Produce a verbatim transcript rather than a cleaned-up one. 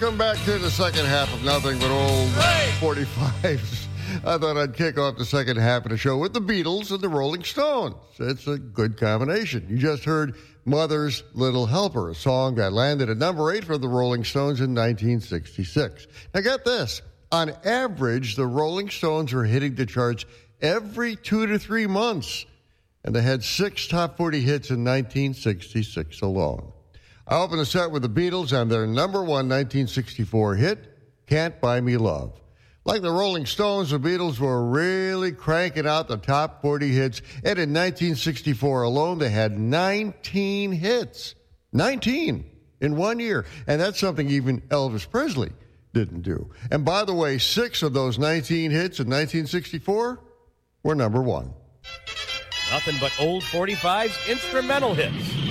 Welcome back to the second half of Nothing But Old Hey! forty-fives. I thought I'd kick off the second half of the show with the Beatles and the Rolling Stones. It's a good combination. You just heard Mother's Little Helper, a song that landed at number eight for the Rolling Stones in nineteen sixty-six. Now get this. On average, the Rolling Stones were hitting the charts every two to three months, and they had six top forty hits in nineteen sixty-six alone. I open the set with the Beatles and their number one nineteen sixty-four hit, Can't Buy Me Love. Like the Rolling Stones, the Beatles were really cranking out the top forty hits, and in nineteen sixty-four alone, they had nineteen hits. nineteen in one year, and that's something even Elvis Presley didn't do. And by the way, six of those nineteen hits in nineteen sixty-four were number one. Nothing but old forty-fives instrumental hits.